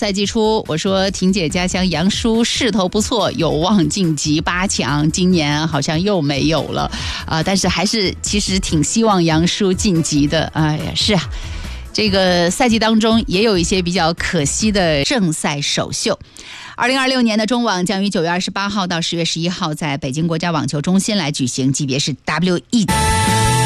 赛季初我说婷姐家乡杨舒势头不错，有望晋级8强，今年好像又没有了但是还是其实挺希望杨舒晋级的。哎呀，是啊，这个赛季当中也有一些比较可惜的正赛首秀。2026年的中网将于9月28号到10月11号在北京国家网球中心来举行，级别是 WE。